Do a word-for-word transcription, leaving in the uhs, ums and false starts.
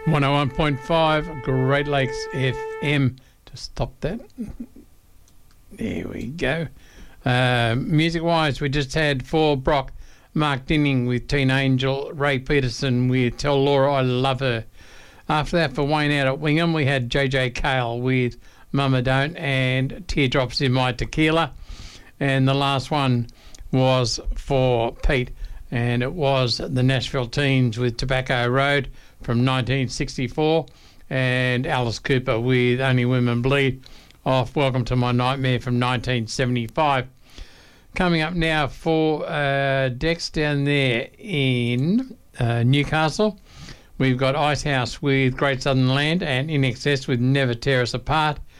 one oh one point five Great Lakes F M. Just stop that. There we go. Uh, music-wise, we just had for Brock, Mark Dinning with Teen Angel, Ray Peterson with Tell Laura I Love Her. After that, for Wayne out at Wingham, we had J J Cale with Mama Don't and Teardrops in My Tequila. And the last one was for Pete, and it was the Nashville Teens with Tobacco Road from nineteen sixty-four, and Alice Cooper with Only Women Bleed off Welcome to My Nightmare from nineteen seventy-five. Coming up now for uh, Dex down there in uh, Newcastle, we've got Icehouse with Great Southern Land and In Excess with Never Tear Us Apart.